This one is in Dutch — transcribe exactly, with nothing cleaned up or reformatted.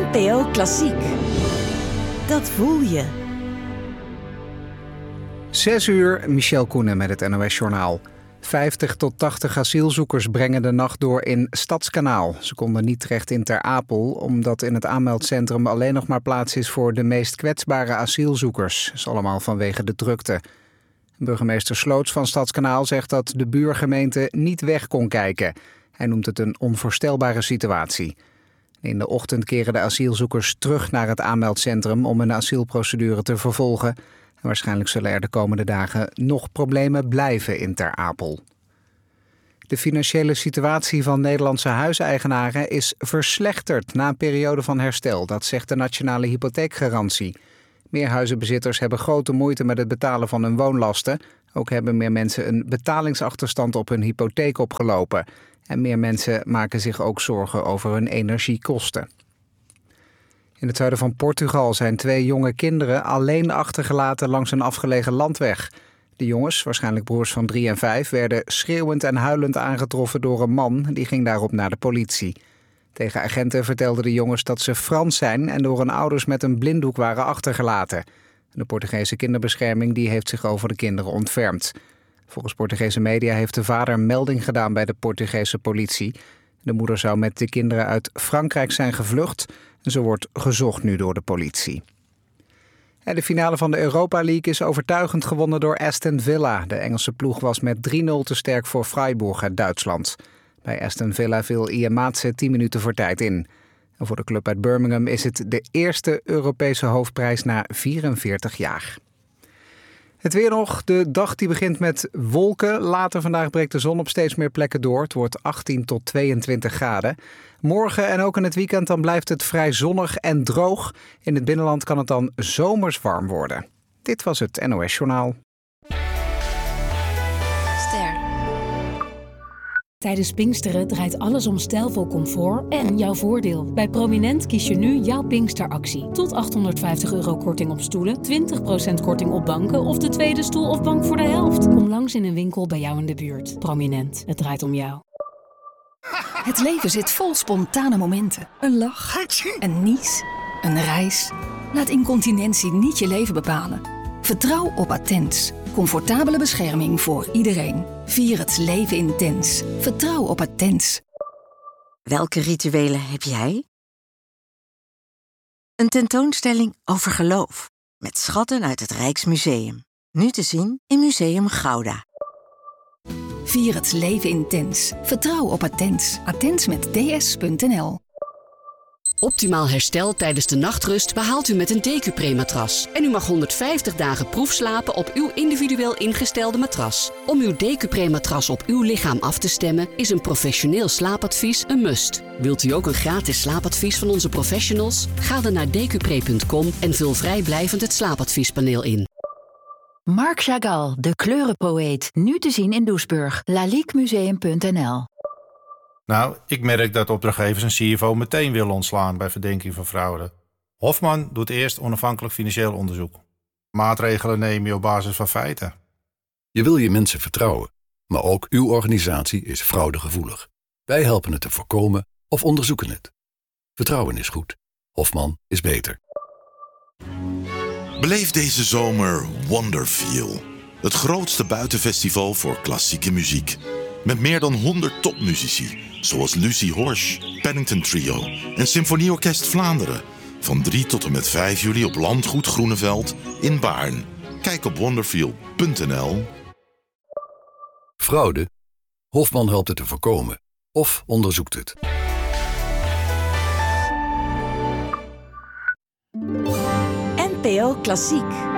N P O Klassiek. Dat voel je. Zes uur, Michel Koenen met het N O S-journaal. vijftig tot tachtig asielzoekers brengen de nacht door in Stadskanaal. Ze konden niet terecht in Ter Apel, omdat in het aanmeldcentrum alleen nog maar plaats is voor de meest kwetsbare asielzoekers. Dat is allemaal vanwege de drukte. Burgemeester Sloots van Stadskanaal zegt dat de buurgemeente niet weg kon kijken. Hij noemt het een onvoorstelbare situatie. In de ochtend keren de asielzoekers terug naar het aanmeldcentrum om hun asielprocedure te vervolgen. En waarschijnlijk zullen er de komende dagen nog problemen blijven in Ter Apel. De financiële situatie van Nederlandse huiseigenaren is verslechterd na een periode van herstel. Dat zegt de Nationale Hypotheekgarantie. Meer huizenbezitters hebben grote moeite met het betalen van hun woonlasten. Ook hebben meer mensen een betalingsachterstand op hun hypotheek opgelopen. En meer mensen maken zich ook zorgen over hun energiekosten. In het zuiden van Portugal zijn twee jonge kinderen alleen achtergelaten langs een afgelegen landweg. De jongens, waarschijnlijk broers van drie en vijf, werden schreeuwend en huilend aangetroffen door een man. Die ging daarop naar de politie. Tegen agenten vertelden de jongens dat ze Frans zijn en door hun ouders met een blinddoek waren achtergelaten. De Portugese kinderbescherming die heeft zich over de kinderen ontfermd. Volgens Portugese media heeft de vader melding gedaan bij de Portugese politie. De moeder zou met de kinderen uit Frankrijk zijn gevlucht. En ze wordt gezocht nu door de politie. En de finale van de Europa League is overtuigend gewonnen door Aston Villa. De Engelse ploeg was met drie nul te sterk voor Freiburg uit Duitsland. Bij Aston Villa viel Ian Maatsen tien minuten voor tijd in. En voor de club uit Birmingham is het de eerste Europese hoofdprijs na vierenveertig jaar. Het weer nog. De dag die begint met wolken. Later vandaag breekt de zon op steeds meer plekken door. Het wordt achttien tot tweeëntwintig graden. Morgen en ook in het weekend dan blijft het vrij zonnig en droog. In het binnenland kan het dan zomers warm worden. Dit was het N O S-journaal. Ster. Tijdens Pinksteren draait alles om stijlvol comfort en jouw voordeel. Bij Prominent kies je nu jouw Pinksteractie. Tot achthonderdvijftig euro korting op stoelen, twintig procent korting op banken of de tweede stoel of bank voor de helft. Kom langs in een winkel bij jou in de buurt. Prominent, het draait om jou. Het leven zit vol spontane momenten. Een lach, een nies, een reis. Laat incontinentie niet je leven bepalen. Vertrouw op Attens. Comfortabele bescherming voor iedereen. Vier het leven intens. Vertrouw op Attens. Welke rituelen heb jij? Een tentoonstelling over geloof. Met schatten uit het Rijksmuseum. Nu te zien in Museum Gouda. Vier het leven intens. Vertrouw op Attens. Attens met d s punt n l. Optimaal herstel tijdens de nachtrust behaalt u met een Decupré-matras. En u mag honderdvijftig dagen proefslapen op uw individueel ingestelde matras. Om uw Decupré-matras op uw lichaam af te stemmen is een professioneel slaapadvies een must. Wilt u ook een gratis slaapadvies van onze professionals? Ga dan naar decupré punt com en vul vrijblijvend het slaapadviespaneel in. Marc Chagall, de kleurenpoëet. Nu te zien in Doesburg. laliquemuseum punt n l. Nou, ik merk dat opdrachtgevers een C F O meteen willen ontslaan bij verdenking van fraude. Hofman doet eerst onafhankelijk financieel onderzoek. Maatregelen neem je op basis van feiten. Je wil je mensen vertrouwen, maar ook uw organisatie is fraudegevoelig. Wij helpen het te voorkomen of onderzoeken het. Vertrouwen is goed. Hofman is beter. Beleef deze zomer Wonderfeel. Het grootste buitenfestival voor klassieke muziek. Met meer dan honderd topmuzici, zoals Lucie Horsch, Paddington Trio en Symfonieorkest Vlaanderen. Van drie tot en met vijf juli op Landgoed Groeneveld in Baarn. Kijk op wonderfeel punt n l. Fraude? Hofman helpt het te voorkomen of onderzoekt het. N P O Klassiek.